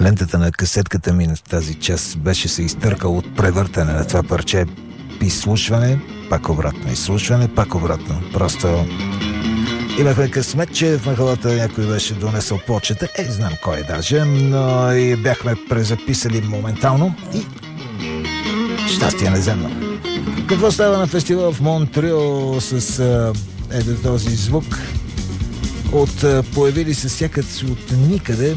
Лентата на касетката ми на тази част беше се изтъркал от превъртане на това парче. Изслушване, пак обратно, изслушване, пак обратно. Просто имахме късмет, че в махалата някой беше донесъл почета. Знам кой даже, но и бяхме презаписали моментално и щастие неземно. Какво става на фестивал в Монтреал с този звук? От появили се сякаш от никъде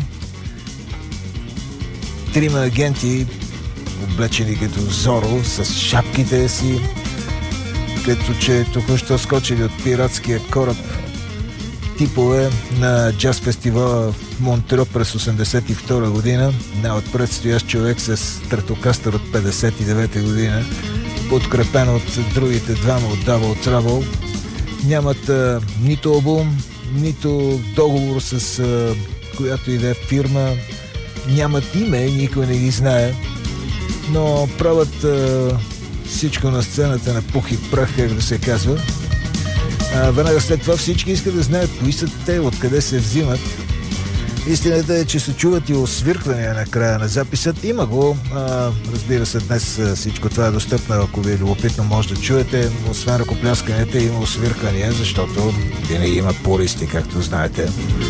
трима агенти, облечени като Зоро, с шапките си, като че току-що скочили от пиратския кораб, типове на джаз фестивала в Монтреал през 1982 година. Най-отпред стоящ човек с стратокастър от 1959 година, подкрепен от другите двама от Double Trouble. Нямат нито албум, нито договор с която и да е фирма, нямат име, никой не ги знае, но правят всичко на сцената на пух и прах, как да се казва. Веднага след това всички искат да знаят кои са те, откъде се взимат. Истината е, че се чуват и освирквания на края на записът. Има го. Разбира се, днес всичко това е достъпно. Ако ви е любопитно, може да чуете. Освен ръкоплясканията, има освирквания, защото винаги има пористи, както знаете.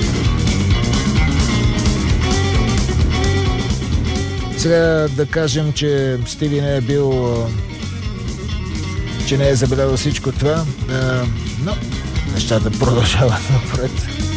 Сега да кажем, че Стиви не е бил, че не е забелязал всичко това, но нещата продължават напред.